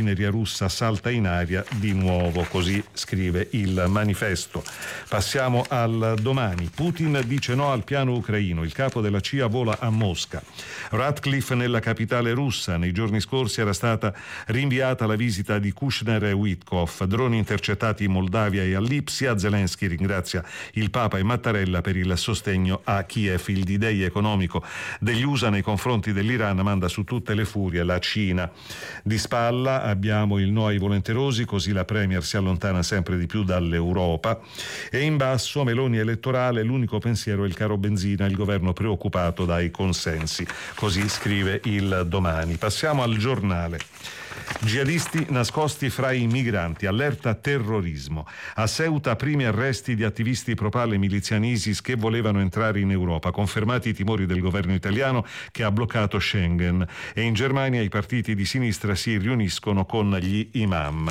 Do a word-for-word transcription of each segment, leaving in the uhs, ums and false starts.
raffineria russa salta in aria di nuovo, così scrive il manifesto. Passiamo al Domani. Putin dice no al piano ucraino, il capo della C I A vola a Mosca. Ratcliffe nella capitale russa. Nei giorni scorsi era stata rinviata la visita di Kushner e Witkoff. Droni intercettati in Moldavia e a Lipsia. Zelensky ringrazia il Papa e Mattarella per il sostegno a Kiev. Il D-Day economico degli U S A nei confronti dell'Iran manda su tutte le furie la Cina. Di spalla abbiamo il no ai volenterosi, così la Premier si allontana sempre di più dall'Europa. E in basso Meloni elettorale, l'unico pensiero è il caro benzina, il governo preoccupato dai consensi. Così scrive il Domani. Passiamo al Giornale. Jihadisti nascosti fra i migranti, allerta terrorismo. A Ceuta primi arresti di attivisti pro-Pal e miliziani ISIS che volevano entrare in Europa, confermati i timori del governo italiano che ha bloccato Schengen. E in Germania i partiti di sinistra si riuniscono con gli imam.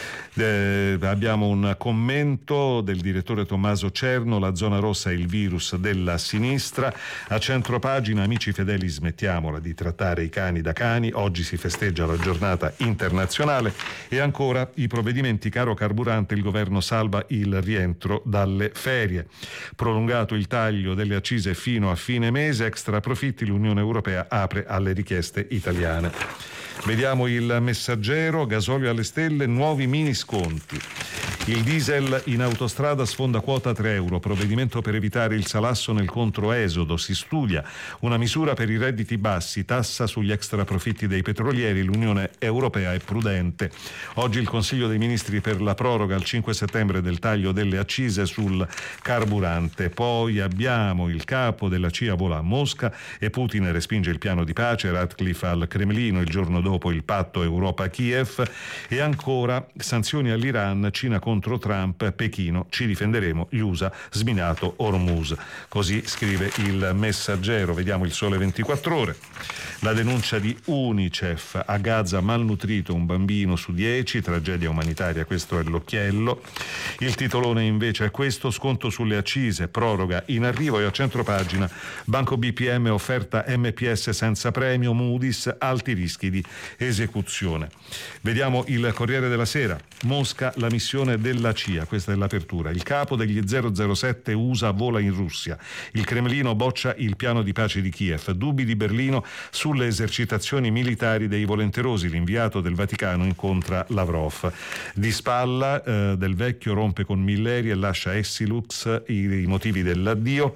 Eh, abbiamo un commento del direttore Tommaso Cerno, la zona rossa è il virus della sinistra. A centropagina, amici fedeli, smettiamola di trattare i cani da cani, oggi si festeggia la giornata internazionale. E ancora i provvedimenti caro carburante, il governo salva il rientro dalle ferie, prolungato il taglio delle accise fino a fine mese, extra profitti, l'Unione Europea apre alle richieste italiane. Vediamo il Messaggero, gasolio alle stelle, nuovi mini sconti. Il diesel in autostrada sfonda quota tre euro, provvedimento per evitare il salasso nel controesodo, si studia una misura per i redditi bassi, tassa sugli extra profitti dei petrolieri, l'Unione Europea è prudente. Oggi il Consiglio dei Ministri per la proroga al cinque settembre del taglio delle accise sul carburante. Poi abbiamo il capo della C I A vola a Mosca e Putin respinge il piano di pace, Ratcliffe al Cremlino il giorno dopo il patto Europa-Kiev. E ancora sanzioni all'Iran, Cina contro Trump, Pechino, ci difenderemo, gli U S A sminato Hormuz. Così scrive il Messaggero. Vediamo il Sole ventiquattro ore. La denuncia di Unicef, a Gaza malnutrito un bambino su dieci, tragedia umanitaria, questo è l'occhiello. Il titolone invece è questo, sconto sulle accise, proroga in arrivo. E a centropagina, Banco B P M offerta M P S senza premio, Moody's alti rischi di esecuzione. Vediamo il Corriere della Sera. Mosca, la missione della C I A, questa è l'apertura. Il capo degli zero zero sette U S A vola in Russia. Il Cremlino boccia il piano di pace di Kiev. Dubbi di Berlino sulle esercitazioni militari dei volenterosi. L'inviato del Vaticano incontra Lavrov. Di spalla eh, Del Vecchio rompe con Milleri e lascia Essilux, i, i motivi dell'addio.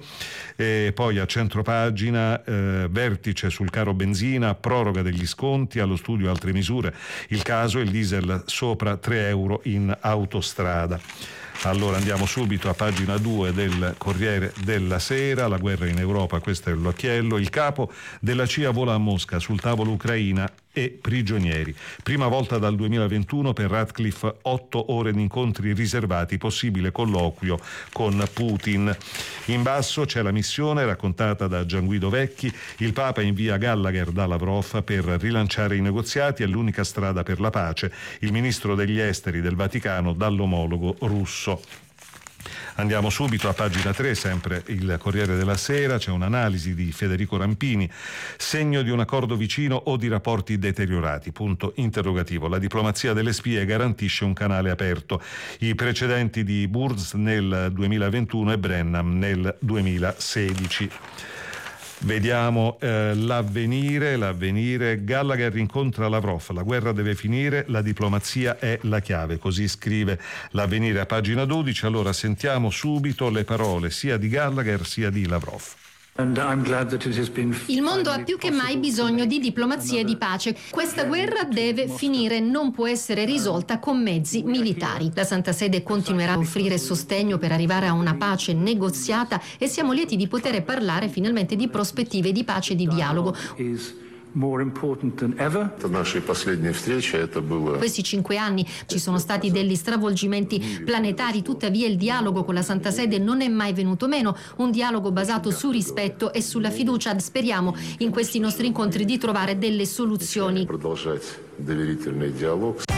E poi a centropagina eh, vertice sul caro benzina, proroga degli sconti, allo studio altre misure. Il caso, il diesel sopra tre euro in autostrada. Allora andiamo subito a pagina due del Corriere della Sera. La guerra in Europa, questo è l'occhiello. Il capo della C I A vola a Mosca, sul tavolo Ucraina e prigionieri. Prima volta dal duemilaventuno per Ratcliffe, otto ore di incontri riservati, possibile colloquio con Putin. In basso c'è la missione raccontata da Gianguido Vecchi. Il Papa invia Gallagher da Lavrov per rilanciare i negoziati, è l'unica strada per la pace. Il ministro degli esteri del Vaticano dall'omologo russo. Andiamo subito a pagina tre, sempre il Corriere della Sera, c'è un'analisi di Federico Rampini, segno di un accordo vicino o di rapporti deteriorati, punto interrogativo. La diplomazia delle spie garantisce un canale aperto. I precedenti di Burns nel duemilaventuno e Brennan nel duemilasedici. Vediamo eh, l'avvenire, l'avvenire. Gallagher incontra Lavrov, la guerra deve finire, la diplomazia è la chiave, così scrive l'avvenire a pagina dodici. Allora sentiamo subito le parole sia di Gallagher sia di Lavrov. Il mondo ha più che mai bisogno di diplomazia e di pace. Questa guerra deve finire, non può essere risolta con mezzi militari. La Santa Sede continuerà a offrire sostegno per arrivare a una pace negoziata e siamo lieti di poter parlare finalmente di prospettive di pace e di dialogo. Questi cinque anni ci sono stati degli stravolgimenti planetari, tuttavia il dialogo con la Santa Sede non è mai venuto meno, un dialogo basato su rispetto e sulla fiducia. Speriamo in questi nostri incontri di trovare delle soluzioni.